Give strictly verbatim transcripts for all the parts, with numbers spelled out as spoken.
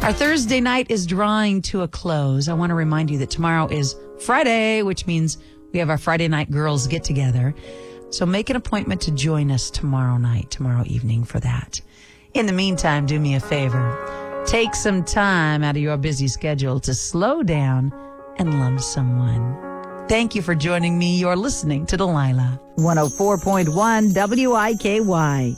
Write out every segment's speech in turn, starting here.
Our Thursday night is drawing to a close. I want to remind you that tomorrow is Friday, which means we have our Friday night girls get together. So make an appointment to join us tomorrow night, tomorrow evening for that. In the meantime, do me a favor. Take some time out of your busy schedule to slow down and love someone. Thank you for joining me. You're listening to Delilah. one oh four point one W I K Y.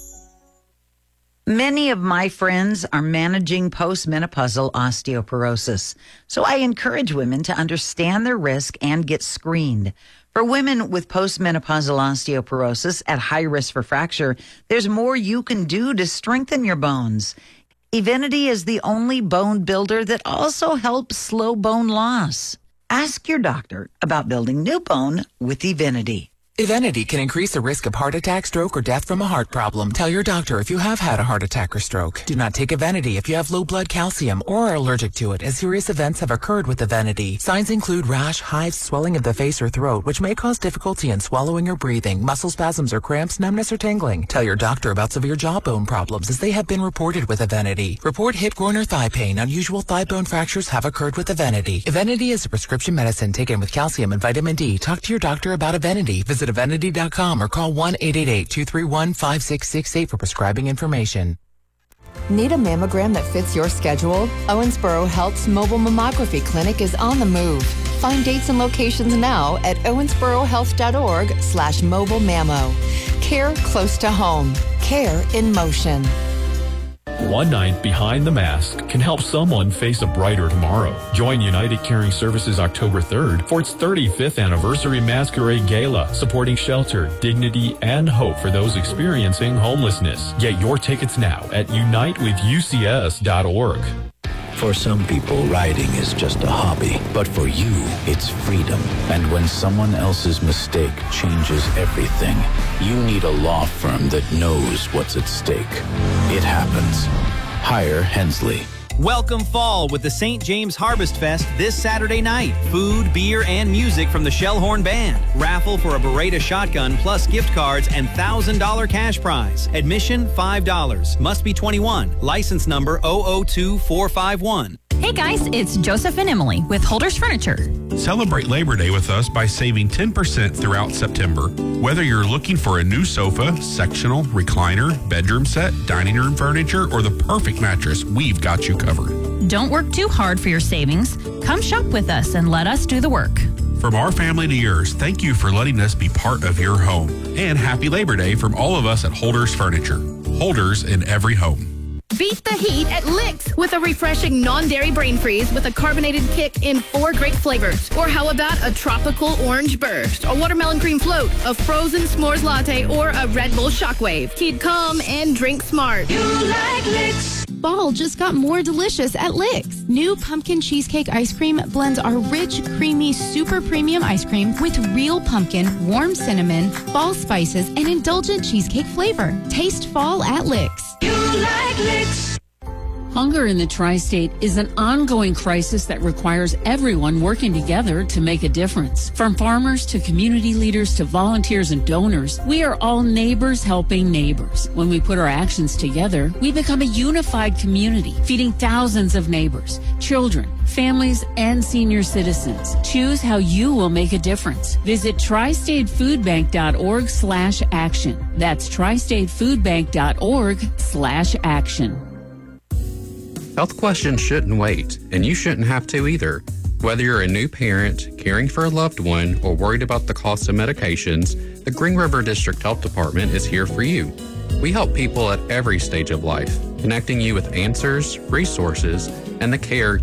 Many of my friends are managing postmenopausal osteoporosis, so I encourage women to understand their risk and get screened. For women with postmenopausal osteoporosis at high risk for fracture, there's more you can do to strengthen your bones. Evenity is the only bone builder that also helps slow bone loss. Ask your doctor about building new bone with Evenity. Evenity can increase the risk of heart attack, stroke, or death from a heart problem. Tell your doctor if you have had a heart attack or stroke. Do not take Evenity if you have low blood calcium or are allergic to it, as serious events have occurred with Evenity. Signs include rash, hives, swelling of the face or throat, which may cause difficulty in swallowing or breathing, muscle spasms or cramps, numbness or tingling. Tell your doctor about severe jawbone problems, as they have been reported with Evenity. Report hip, groin, or thigh pain. Unusual thigh bone fractures have occurred with Evenity. Evenity is a prescription medicine taken with calcium and vitamin D. Talk to your doctor about Evenity. Visit Evenity dot com or call one eight eight eight, two three one, five six six eight for prescribing information. Need a mammogram that fits your schedule? Owensboro Health's mobile mammography clinic is on the move. Find dates and locations now at owensborohealth.org slash mobile mammo. Care close to home. Care in motion. One night behind the mask can help someone face a brighter tomorrow. Join United Caring Services October third for its thirty-fifth anniversary masquerade gala, supporting shelter, dignity, and hope for those experiencing homelessness. Get your tickets now at unite with U C S dot org. For some people, riding is just a hobby, but for you, it's freedom. And when someone else's mistake changes everything, you need a law firm that knows what's at stake. It happens. Hire Hensley. Welcome fall with the Saint James Harvest Fest this Saturday night. Food, beer, and music from the Shellhorn Band. Raffle for a Beretta shotgun plus gift cards and one thousand dollars cash prize. Admission five dollars. Must be twenty-one. License number zero zero two four five one. Hey guys, it's Joseph and Emily with Holders Furniture. Celebrate Labor Day with us by saving ten percent throughout September. Whether you're looking for a new sofa, sectional, recliner, bedroom set, dining room furniture, or the perfect mattress, we've got you covered. Don't work too hard for your savings. Come shop with us and let us do the work. From our family to yours, thank you for letting us be part of your home. And happy Labor Day from all of us at Holders Furniture. Holders in every home. Beat the heat at Licks with a refreshing non-dairy brain freeze with a carbonated kick in four great flavors. Or how about a tropical orange burst, a watermelon cream float, a frozen s'mores latte, or a Red Bull shockwave. Kid, come and drink smart. You like Licks. Fall just got more delicious at Licks. New pumpkin cheesecake ice cream blends our rich, creamy, super premium ice cream with real pumpkin, warm cinnamon, fall spices, and indulgent cheesecake flavor. Taste fall at Licks. You like Licks. Hunger in the tri-state is an ongoing crisis that requires everyone working together to make a difference. From farmers to community leaders to volunteers and donors, we are all neighbors helping neighbors. When we put our actions together, we become a unified community, feeding thousands of neighbors, children, families, and senior citizens. Choose how you will make a difference. Visit tri state food bank dot org slash action. That's tri state food bank dot org slash action. Health questions shouldn't wait, and you shouldn't have to either. Whether you're a new parent, caring for a loved one, or worried about the cost of medications, the Green River District Health Department is here for you. We help people at every stage of life, connecting you with answers, resources, and the care